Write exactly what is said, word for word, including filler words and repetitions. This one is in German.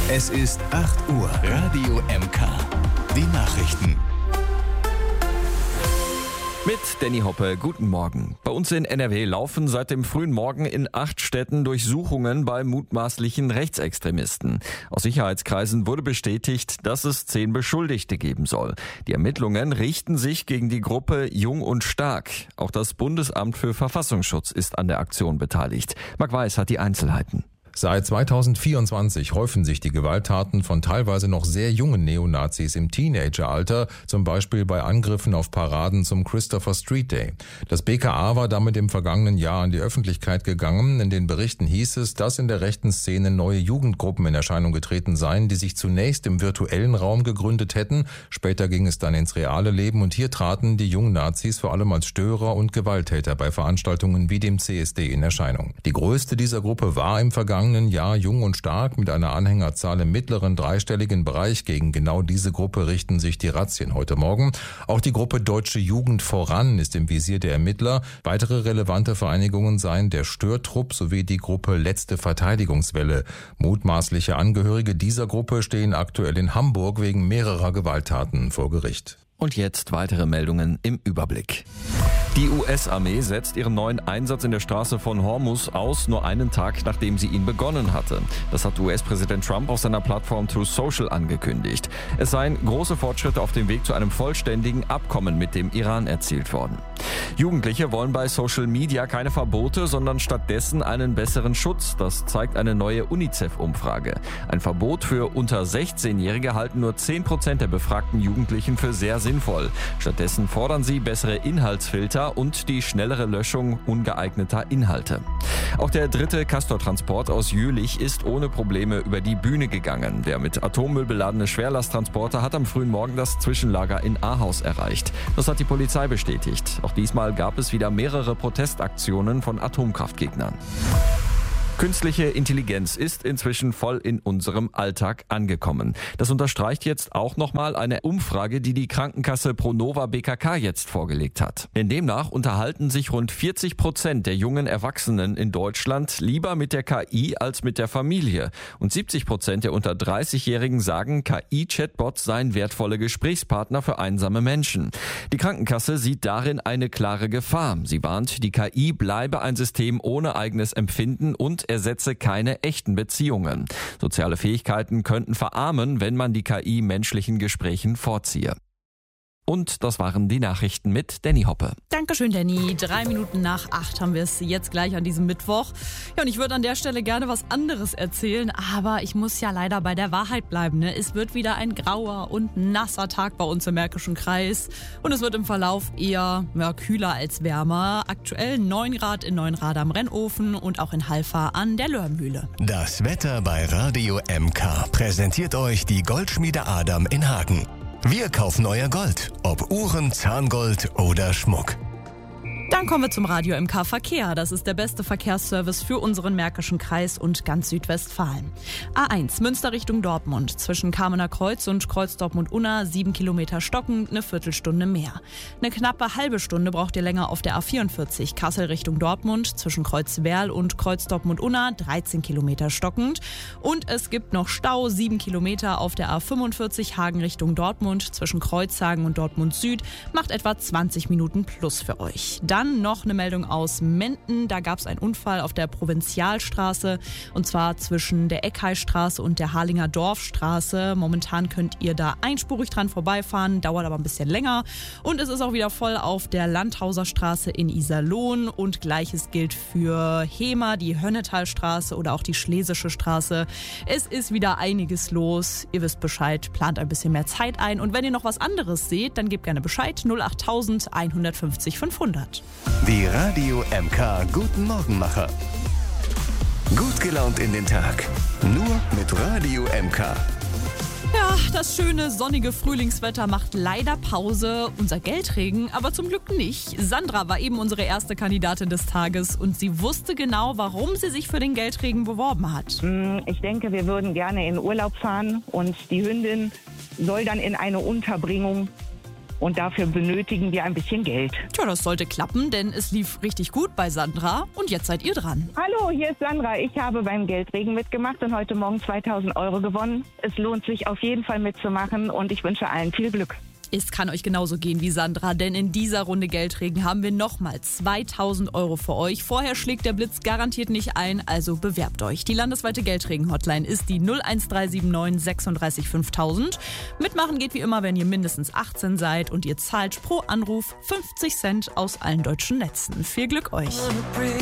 Es ist acht Uhr. Radio M K. Die Nachrichten. Mit Danny Hoppe, guten Morgen. Bei uns in N R W laufen seit dem frühen Morgen in acht Städten Durchsuchungen bei mutmaßlichen Rechtsextremisten. Aus Sicherheitskreisen wurde bestätigt, dass es zehn Beschuldigte geben soll. Die Ermittlungen richten sich gegen die Gruppe Jung und Stark. Auch das Bundesamt für Verfassungsschutz ist an der Aktion beteiligt. Marc Weiß hat die Einzelheiten. Seit zweitausendvierundzwanzig häufen sich die Gewalttaten von teilweise noch sehr jungen Neonazis im Teenageralter, zum Beispiel bei Angriffen auf Paraden zum Christopher Street Day. Das B K A war damit im vergangenen Jahr an die Öffentlichkeit gegangen. In den Berichten hieß es, dass in der rechten Szene neue Jugendgruppen in Erscheinung getreten seien, die sich zunächst im virtuellen Raum gegründet hätten. Später ging es dann ins reale Leben und hier traten die jungen Nazis vor allem als Störer und Gewalttäter bei Veranstaltungen wie dem C S D in Erscheinung. Die größte dieser Gruppe war im vergangenen Jahr Jung und Stark mit einer Anhängerzahl im mittleren dreistelligen Bereich. Gegen genau diese Gruppe richten sich die Razzien heute Morgen. Auch die Gruppe Deutsche Jugend voran ist im Visier der Ermittler. Weitere relevante Vereinigungen seien der Störtrupp sowie die Gruppe Letzte Verteidigungswelle. Mutmaßliche Angehörige dieser Gruppe stehen aktuell in Hamburg wegen mehrerer Gewalttaten vor Gericht. Und jetzt weitere Meldungen im Überblick. Die U S-Armee setzt ihren neuen Einsatz in der Straße von Hormuz aus, nur einen Tag nachdem sie ihn begonnen hatte. Das hat U S-Präsident Trump auf seiner Plattform Truth Social angekündigt. Es seien große Fortschritte auf dem Weg zu einem vollständigen Abkommen mit dem Iran erzielt worden. Jugendliche wollen bei Social Media keine Verbote, sondern stattdessen einen besseren Schutz. Das zeigt eine neue UNICEF-Umfrage. Ein Verbot für unter sechzehnjährige halten nur zehn Prozent der befragten Jugendlichen für sehr sinnvoll. Stattdessen fordern sie bessere Inhaltsfilter und die schnellere Löschung ungeeigneter Inhalte. Auch der dritte Castor-Transport aus Jülich ist ohne Probleme über die Bühne gegangen. Der mit Atommüll beladene Schwerlasttransporter hat am frühen Morgen das Zwischenlager in Ahaus erreicht. Das hat die Polizei bestätigt. Auch diesmal gab es wieder mehrere Protestaktionen von Atomkraftgegnern. Künstliche Intelligenz ist inzwischen voll in unserem Alltag angekommen. Das unterstreicht jetzt auch nochmal eine Umfrage, die die Krankenkasse Pronova B K K jetzt vorgelegt hat. Denn demnach unterhalten sich rund vierzig Prozent der jungen Erwachsenen in Deutschland lieber mit der K I als mit der Familie. Und siebzig Prozent der unter dreißigjährigen sagen, K I-Chatbots seien wertvolle Gesprächspartner für einsame Menschen. Die Krankenkasse sieht darin eine klare Gefahr. Sie warnt, die K I bleibe ein System ohne eigenes Empfinden und ersetze keine echten Beziehungen. Soziale Fähigkeiten könnten verarmen, wenn man die K I menschlichen Gesprächen vorziehe. Und das waren die Nachrichten mit Danny Hoppe. Dankeschön, Danny. Drei Minuten nach acht haben wir es jetzt gleich an diesem Mittwoch. Ja, und ich würde an der Stelle gerne was anderes erzählen, aber ich muss ja leider bei der Wahrheit bleiben. Ne? Es wird wieder ein grauer und nasser Tag bei uns im Märkischen Kreis. Und es wird im Verlauf eher ja, kühler als wärmer. Aktuell neun Grad in Neunrad am Rennofen und auch in Halfa an der Löhrmühle. Das Wetter bei Radio M K präsentiert euch die Goldschmiede Adam in Hagen. Wir kaufen euer Gold, ob Uhren, Zahngold oder Schmuck. Dann kommen wir zum Radio M K Verkehr. Das ist der beste Verkehrsservice für unseren Märkischen Kreis und ganz Südwestfalen. A eins, Münster Richtung Dortmund. Zwischen Kamener Kreuz und Kreuz Dortmund-Unna sieben Kilometer stockend, eine Viertelstunde mehr. Eine knappe halbe Stunde braucht ihr länger auf der A vierundvierzig, Kassel Richtung Dortmund. Zwischen Kreuz Werl und Kreuz Dortmund-Unna dreizehn Kilometer stockend. Und es gibt noch Stau, sieben Kilometer auf der A fünfundvierzig, Hagen Richtung Dortmund. Zwischen Kreuzhagen und Dortmund Süd macht etwa zwanzig Minuten plus für euch. Dann noch eine Meldung aus Menden. Da gab es einen Unfall auf der Provinzialstraße und zwar zwischen der Eckheistraße und der Harlinger Dorfstraße. Momentan könnt ihr da einspurig dran vorbeifahren, dauert aber ein bisschen länger. Und es ist auch wieder voll auf der Landhauser Straße in Iserlohn und gleiches gilt für Hemer, die Hönnetalstraße oder auch die Schlesische Straße. Es ist wieder einiges los. Ihr wisst Bescheid, plant ein bisschen mehr Zeit ein und wenn ihr noch was anderes seht, dann gebt gerne Bescheid. null acht tausend einhundertfünfzig fünfhundert. Die Radio M K Guten Morgenmacher. Gut gelaunt in den Tag. Nur mit Radio M K. Ja, das schöne sonnige Frühlingswetter macht leider Pause. Unser Geldregen aber zum Glück nicht. Sandra war eben unsere erste Kandidatin des Tages und sie wusste genau, warum sie sich für den Geldregen beworben hat. Ich denke, wir würden gerne in Urlaub fahren und die Hündin soll dann in eine Unterbringung. Und dafür benötigen wir ein bisschen Geld. Tja, das sollte klappen, denn es lief richtig gut bei Sandra und jetzt seid ihr dran. Hallo, hier ist Sandra. Ich habe beim Geldregen mitgemacht und heute Morgen zweitausend Euro gewonnen. Es lohnt sich auf jeden Fall mitzumachen und ich wünsche allen viel Glück. Es kann euch genauso gehen wie Sandra, denn in dieser Runde Geldregen haben wir nochmal zweitausend Euro für euch. Vorher schlägt der Blitz garantiert nicht ein, also bewerbt euch. Die landesweite Geldregen-Hotline ist die null eins drei sieben neun sechsunddreißig fünftausend. Mitmachen geht wie immer, wenn ihr mindestens achtzehn seid und ihr zahlt pro Anruf fünfzig Cent aus allen deutschen Netzen. Viel Glück euch!